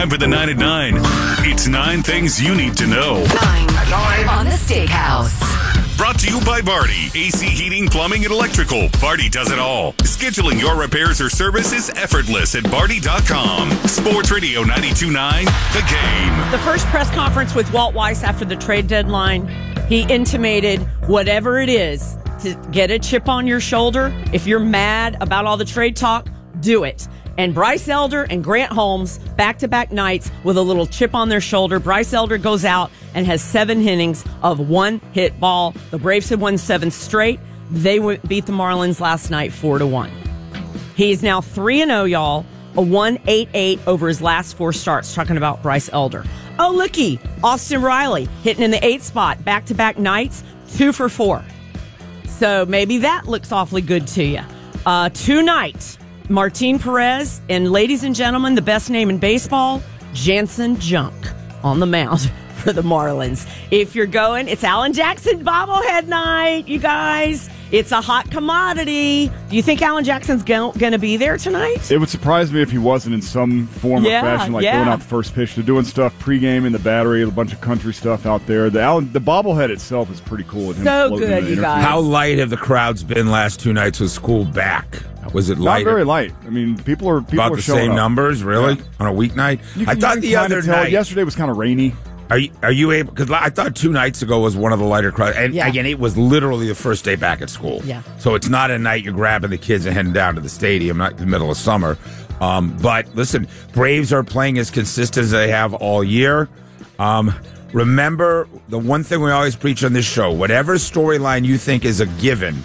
Time for the 9 at 9. It's 9 things you need to know. 9 on the Steakhouse. Brought to you by Vardy. AC Heating, Plumbing, and Electrical. Vardy does it all. Scheduling your repairs or service is effortless at Vardy.com. Sports Radio 92.9, The Game. The first press conference with Walt Weiss after the trade deadline, he intimated whatever it is to get a chip on your shoulder. If you're mad about all the trade talk, do it. And Bryce Elder and Grant Holmes, back-to-back nights with a little chip on their shoulder. Bryce Elder goes out and has 7 innings of one-hit ball. The Braves had won 7 straight. They beat the Marlins last night 4-1. He's now 3-0, y'all. A 1.88 over his last 4 starts, talking about Bryce Elder. Oh, looky, Austin Riley hitting in the 8th spot, back-to-back nights, 2 for 4. So maybe that looks awfully good to you. Tonight, Martin Perez, and ladies and gentlemen, the best name in baseball, Jansen Junk on the mound for the Marlins. If you're going, it's Alan Jackson bobblehead night, you guys. It's a hot commodity. Do you think Alan Jackson's going to be there tonight? It would surprise me if he wasn't in some form or fashion, like going out the first pitch. They're doing stuff pregame in the Battery, a bunch of country stuff out there. The bobblehead itself is pretty cool. So good, you guys. How light have the crowds been last 2 nights with school back? Was it light? Not very light. I mean, people are about the same up. Numbers, really, on a weeknight. I thought the other night. Yesterday was kind of rainy. Are you able? Because I thought 2 nights ago was one of the lighter crowds, and again, it was literally the first day back at school. Yeah. So it's not a night you're grabbing the kids and heading down to the stadium, not in the middle of summer. But listen, Braves are playing as consistent as they have all year. Remember, the one thing we always preach on this show: whatever storyline you think is a given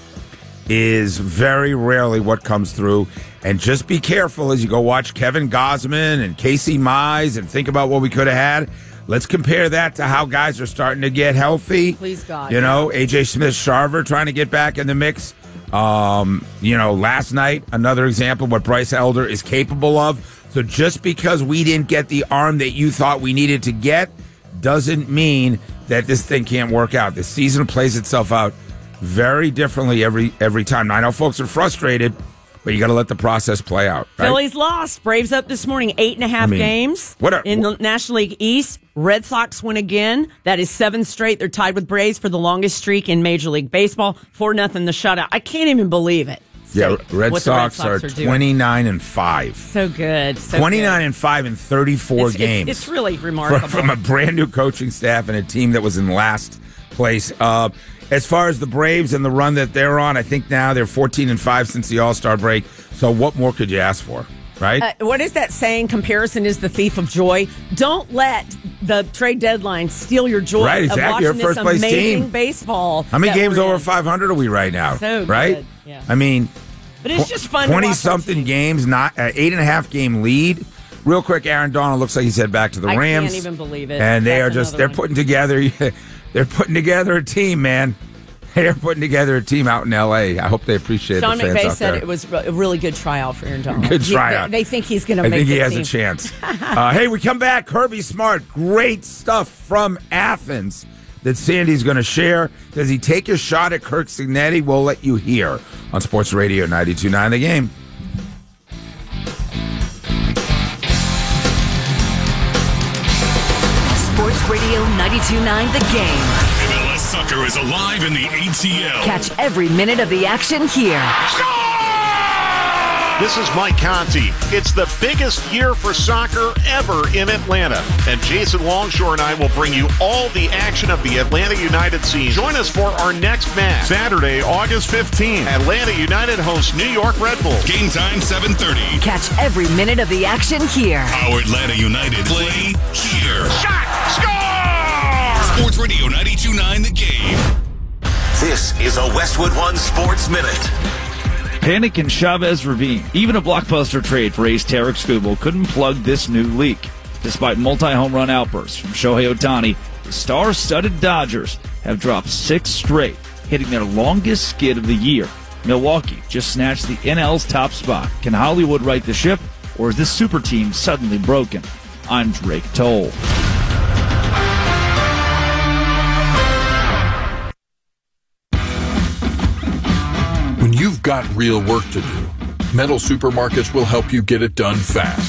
is very rarely what comes through. And just be careful as you go watch Kevin Gausman and Casey Mize and think about what we could have had. Let's compare that to how guys are starting to get healthy. Please, God. You know, A.J. Smith-Sharver trying to get back in the mix. Last night, another example of what Bryce Elder is capable of. So just because we didn't get the arm that you thought we needed to get doesn't mean that this thing can't work out. The season plays itself out very differently every time. Now, I know folks are frustrated, but you got to let the process play out. Right? Phillies lost. Braves up this morning, 8.5 games in the National League East. Red Sox win again. That is 7 straight. They're tied with Braves for the longest streak in Major League Baseball. 4-0 the shutout. I can't even believe it. Red Sox are 29-5. So good. 29-5 in 34 games. It's really remarkable. From a brand new coaching staff and a team that was in last place. As far as the Braves and the run that they're on, I think now they're 14-5 since the All-Star break. So what more could you ask for, right? What is that saying? Comparison is the thief of joy. Don't let the trade deadline steal your joy of watching Your first this place amazing team. baseball. How many games over 500 are we right now? So right? Good. Yeah. I mean, but it's just fun. 20-something games, not 8.5 game lead. Real quick, Aaron Donald looks like he's head back to the Rams. I can't even believe it. And they're putting together a team, man. They're putting together a team out in L.A. I hope they appreciate Sean the fans McVay out said there. it was a really good tryout for Aaron Donald. Good tryout. They think he's going to make I think he the has team. a chance. Hey, we come back. Kirby Smart, great stuff from Athens that Sandy's going to share. Does he take a shot at Kirk Signetti? We'll let you hear on Sports Radio 92.9 The Game. Sports Radio 92.9 The Game. MLS soccer is alive in the ATL. Catch every minute of the action here. This is Mike Conti. It's the biggest year for soccer ever in Atlanta. And Jason Longshore and I will bring you all the action of the Atlanta United season. Join us for our next match. Saturday, August 15th. Atlanta United hosts New York Red Bulls. Game time 7:30. Catch every minute of the action here. Our Atlanta United play here. Shot! Score! Sports Radio 92.9 The Game. This is a Westwood One Sports Minute. Panic in Chavez Ravine. Even a blockbuster trade for ace Tarek Skubal couldn't plug this new leak. Despite multi-home run outbursts from Shohei Ohtani, the star-studded Dodgers have dropped 6 straight, hitting their longest skid of the year. Milwaukee just snatched the NL's top spot. Can Hollywood right the ship, or is this super team suddenly broken? I'm Drake Toll. When you've got real work to do, Metal Supermarkets will help you get it done fast.